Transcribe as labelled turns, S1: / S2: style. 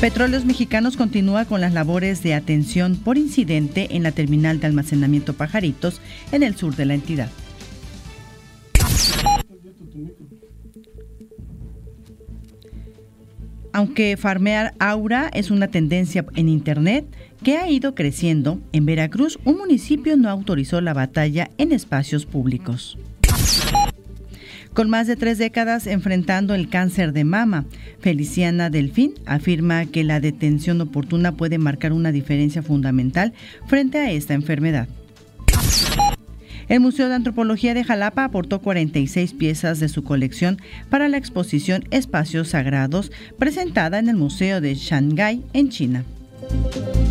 S1: Petróleos Mexicanos continúa con las labores de atención por incidente en la terminal de almacenamiento Pajaritos en el sur de la entidad. Aunque farmear aura es una tendencia en Internet que ha ido creciendo, en Veracruz un municipio no autorizó la batalla en espacios públicos. Con más de 3 décadas enfrentando el cáncer de mama, Feliciana Delfín afirma que la detención oportuna puede marcar una diferencia fundamental frente a esta enfermedad. El Museo de Antropología de Jalapa aportó 46 piezas de su colección para la exposición Espacios Sagrados, presentada en el Museo de Shanghái, en China.